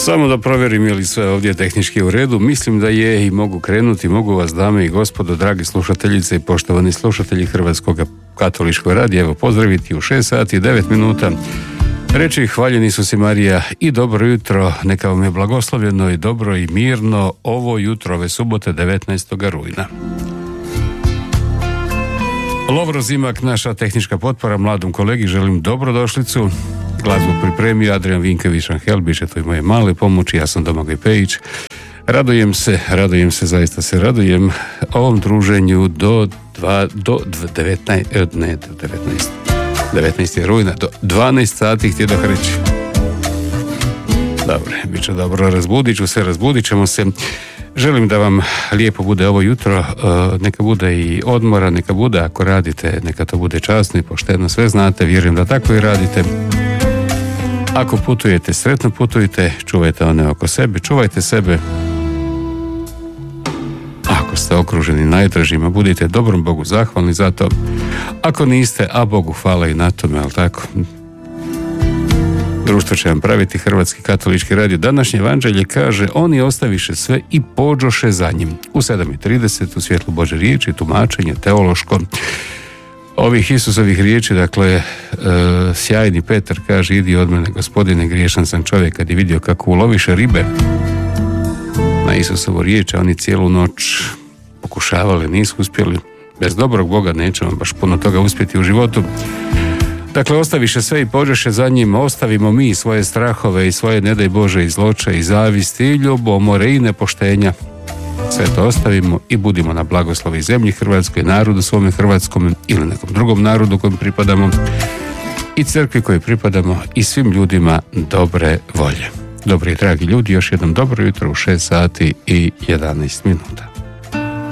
Samo da provjerim je li sve ovdje tehnički u redu. Mislim da je i mogu krenuti. Mogu vas, dame i gospodo, dragi slušateljice i poštovani slušatelji Hrvatskog katoličkog radija, evo pozdraviti u 6 sati i 9 minuta. Reći hvaljen Isus i Marija i dobro jutro, neka vam je blagoslovljeno i dobro i mirno ovo jutro, ove subote 19. rujna. Lovro Zimak, naša tehnička potpora, mladom kolegi želim dobrodošlicu. Glazbu pripremio Adrian Vinković Angel, biće to i moje male pomoći, ja sam Domagoj Pejić. Radujem se, zaista se radujem ovom druženju do 19. rujna, do 12 sati htjedoh reći. Dobro, bit će dobro, razbudit ćemo se. Želim da vam lijepo bude ovo jutro, neka bude i odmora, neka bude ako radite, neka to bude časno i pošteno, sve znate, vjerujem da tako i radite. Ako putujete, sretno putujte, čuvajte one oko sebe, čuvajte sebe. Ako ste okruženi najdražima, budite dobrom Bogu zahvalni za to. Ako niste, a Bogu hvala i na tome, ali tako? Društvo će vam praviti Hrvatski katolički radio. Današnje evanđelje kaže, oni ostaviše sve i pođoše za njim. U 7:30 u svjetlu Božje riječi, tumačenje teološko ovih Isusovih riječi, dakle, sjajni Petar kaže, idi od mene, Gospodine, griješan sam čovjek, kad je vidio kako uloviše ribe na Isusovu riječ, a oni cijelu noć pokušavali, nisu uspjeli. Bez dobrog Boga nećemo baš puno toga uspjeti u životu. Dakle, ostaviše sve i pođeše za njim, ostavimo mi svoje strahove i svoje, ne daj Bože, i zloče i zavisti i ljubomore i nepoštenja. Sve to ostavimo i budimo na blagoslovi zemlji Hrvatskoj, narodu svome hrvatskom ili nekom drugom narodu kojem pripadamo i crkvi kojoj pripadamo i svim ljudima dobre volje. Dobri i dragi ljudi, još jednom dobro jutro u 6 sati i 11 minuta.